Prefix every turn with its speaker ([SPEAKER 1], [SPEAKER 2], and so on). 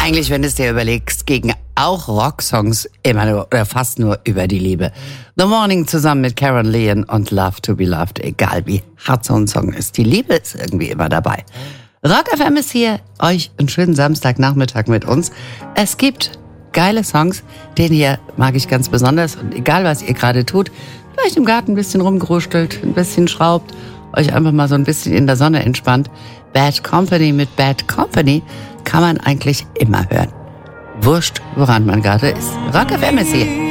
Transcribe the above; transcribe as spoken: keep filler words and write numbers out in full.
[SPEAKER 1] Eigentlich, wenn du es dir überlegst, gegen auch Rocksongs immer nur oder fast nur über die Liebe. The Morning zusammen mit Karen Leon und Love to be Loved. Egal wie hart so ein Song ist, die Liebe ist irgendwie immer dabei. Rock F M ist hier, euch einen schönen Samstagnachmittag mit uns. Es gibt geile Songs, den hier mag ich ganz besonders. Und egal, was ihr gerade tut, vielleicht im Garten ein bisschen rumgeruschelt, ein bisschen schraubt, euch einfach mal so ein bisschen in der Sonne entspannt. Bad Company mit Bad Company kann man eigentlich immer hören. Wurscht, woran man gerade ist. Rock F M ist hier.